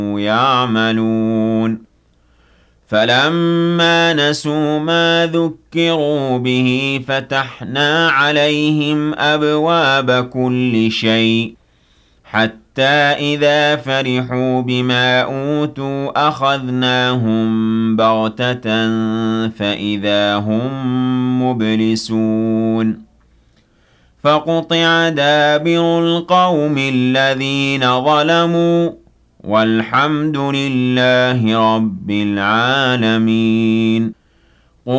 يعملون فلما نسوا ما ذكروا به فتحنا عليهم أبواب كل شيء حتى إذا فرحوا بما أوتوا أخذناهم بغتة فإذا هم مبلسون فقطع دابر القوم الذين ظلموا والحمد لله رب العالمين